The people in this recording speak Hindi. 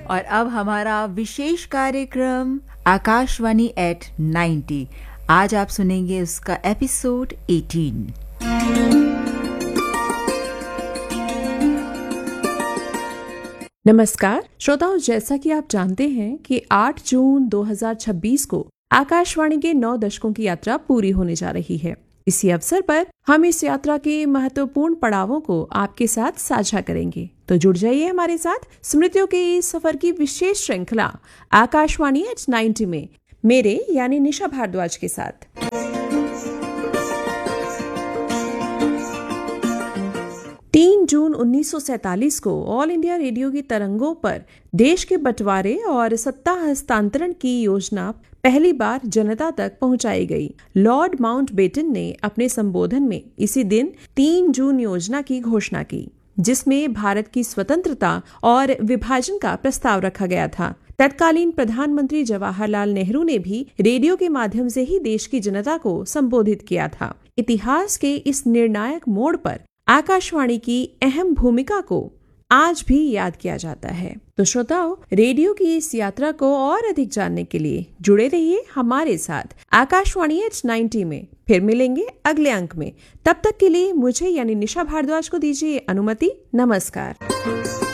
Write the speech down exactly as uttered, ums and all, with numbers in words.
और अब हमारा विशेष कार्यक्रम आकाशवाणी एट नाइंटी। आज आप सुनेंगे उसका एपिसोड एटीन। नमस्कार श्रोताओं, जैसा कि आप जानते हैं कि आठ जून दो हज़ार छब्बीस को आकाशवाणी के नौ दशकों की यात्रा पूरी होने जा रही है। इसी अवसर पर हम इस यात्रा के महत्वपूर्ण पड़ावों को आपके साथ साझा करेंगे। तो जुड़ जाइए हमारे साथ स्मृतियों के इस सफर की विशेष श्रृंखला आकाशवाणी एट नाइंटी में मेरे यानी निशा भारद्वाज के साथ। तीन जून उन्नीस सौ सैंतालीस को ऑल इंडिया रेडियो की तरंगों पर देश के बंटवारे और सत्ता हस्तांतरण की योजना पहली बार जनता तक पहुंचाई गई। लॉर्ड माउंटबेटन ने अपने संबोधन में इसी दिन तीन जून योजना की घोषणा की, जिसमें भारत की स्वतंत्रता और विभाजन का प्रस्ताव रखा गया था। तत्कालीन प्रधानमंत्री जवाहरलाल नेहरू ने भी रेडियो के माध्यम से ही देश की जनता को संबोधित किया था। इतिहास के इस निर्णायक मोड़ पर आकाशवाणी की अहम भूमिका को आज भी याद किया जाता है। तो श्रोताओं, रेडियो की इस यात्रा को और अधिक जानने के लिए जुड़े रहिए हमारे साथ आकाशवाणी एट नाइंटी में। फिर मिलेंगे अगले अंक में। तब तक के लिए मुझे यानी निशा भारद्वाज को दीजिए अनुमति। नमस्कार।